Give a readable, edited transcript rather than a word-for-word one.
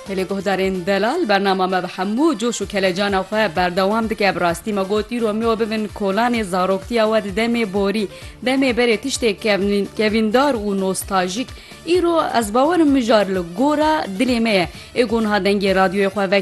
هلی گهدارین دلال برنامه ما به همو جوش و کلجان خواه بردوام دکه براستی ما گوتی رو میو ببین کولان زاروکتی آواد دم بوری دم بره تشت کویندار و نوستالژیک ایرو از باور مجار لگورا دلیمه اگون ها دنگ رادیو خواه